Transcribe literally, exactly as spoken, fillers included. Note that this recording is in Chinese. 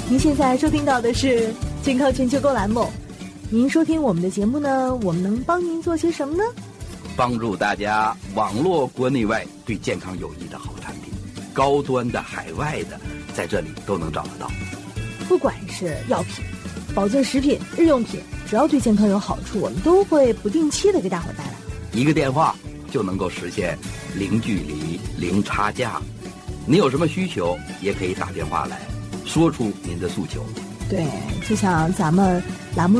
您现在收听到的是健康全球购栏目。您收听我们的节目呢，我们能帮您做些什么呢？ 帮助大家网络国内外对健康有益的好产品，高端的、海外的，在这里都能找得到。 不管是药品、保健食品、日用品，只要对健康有好处，我们都会不定期的给大伙带来。 一个电话就能够实现零距离、零差价。你有什么需求，也可以打电话来说出您的诉求。 对，就像咱们